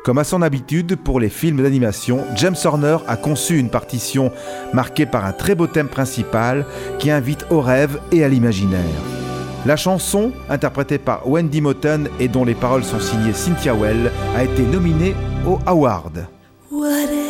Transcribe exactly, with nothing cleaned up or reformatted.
Comme à son habitude pour les films d'animation, James Horner a conçu une partition marquée par un très beau thème principal qui invite au rêve et à l'imaginaire. La chanson, interprétée par Wendy Moten et dont les paroles sont signées Cynthia Weil, a été nominée aux Awards.